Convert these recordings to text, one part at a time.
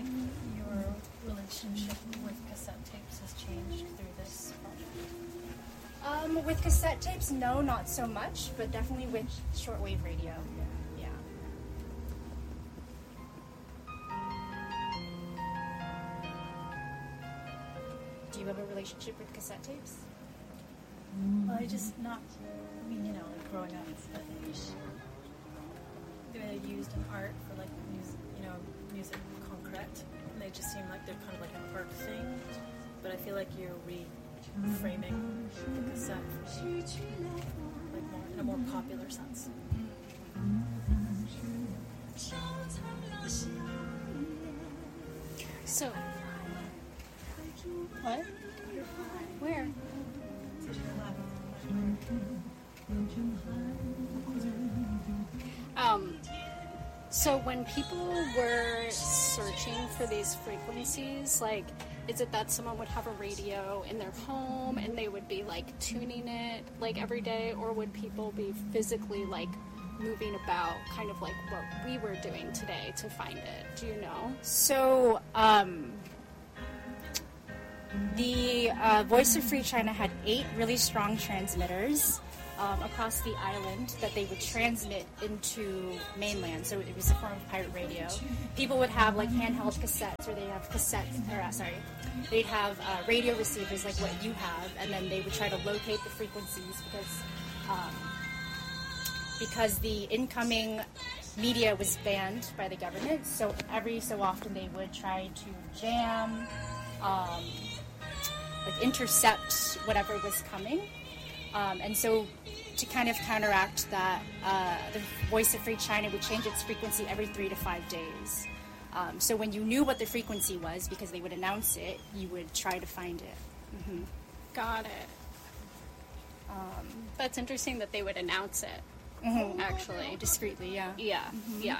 your relationship with cassette tapes has changed through this project? With cassette tapes, no, not so much, but definitely with shortwave radio. Yeah. Do you have a relationship with cassette tapes? Well, I just not, I mean, like growing up, but they're used in art for like music, music concrete, and they just seem like they're kind of like an art thing. But I feel like you're reframing the cassette like more in a more popular sense. So, what? Where? So when people were searching for these frequencies, like, is it that someone would have a radio in their home and they would be like tuning it like every day, or would people be physically like moving about, kind of like what we were doing today to find it? Do you know? So, the Voice of Free China had 8 really strong transmitters across the island that they would transmit into mainland. So it was a form of pirate radio. People would have like handheld cassettes, or they'd have they'd have radio receivers like what you have, and then they would try to locate the frequencies because the incoming media was banned by the government. So every so often they would try to jam, like intercept whatever was coming. And so to kind of counteract that, the Voice of Free China would change its frequency every 3 to 5 days. So when you knew what the frequency was, because they would announce it, you would try to find it. Mm-hmm. Got it. That's interesting that they would announce it, actually. Discreetly, yeah. Yeah, yeah.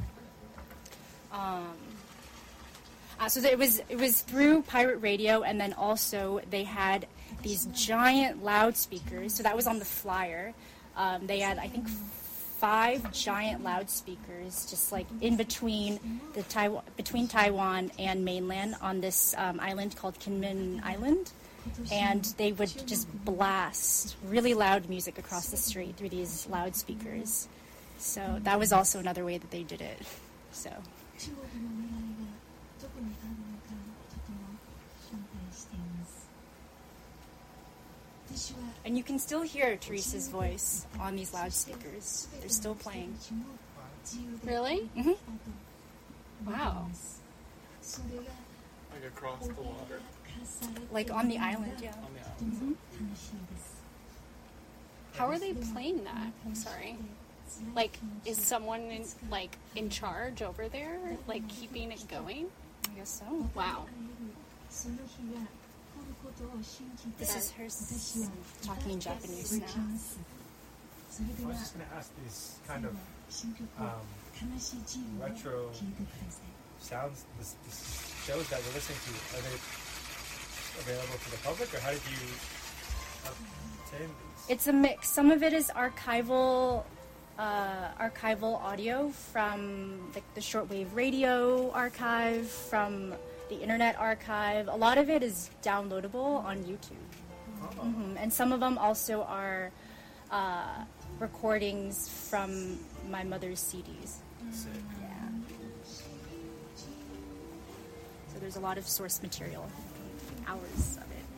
So it was through pirate radio, and then also they had these giant loudspeakers. So that was on the flyer. They had, I think, 5 giant loudspeakers, just like in between between Taiwan and mainland on this island called Kinmen Island, and they would just blast really loud music across the street through these loudspeakers. So that was also another way that they did it. So. And you can still hear Teresa's voice on these loudspeakers. They're still playing. Really? Mm-hmm. Wow. Like across the water. Like on the island, yeah. On the island. Mm-hmm. How are they playing that? I'm sorry. Like, is someone in charge over there, like keeping it going? I guess so. Wow. This is her talking in Japanese now. I was just going to ask these kind of retro sounds, this shows that we're listening to, are they available to the public, or how did you obtain these? It's a mix. Some of it is archival audio from the shortwave radio archive, from the Internet Archive. A lot of it is downloadable on YouTube. Oh. Mm-hmm. And some of them also are recordings from my mother's CDs. Sick. Yeah. So there's a lot of source material, hours of it.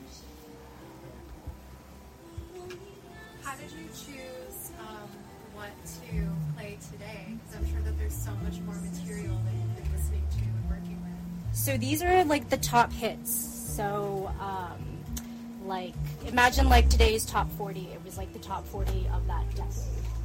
How did you choose what to play today? Because I'm sure that there's so much more material that you've been listening to and working with. So these are like the top hits. So like imagine like today's top 40. It was like the top 40 of that decade.